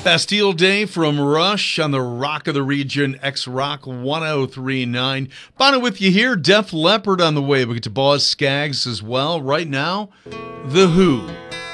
Bastille Day from Rush on the Rock of the Region, X-Rock 1039. Bono with you here, Def Leppard on the way. We get to Boz Scaggs as well. Right now, The Who.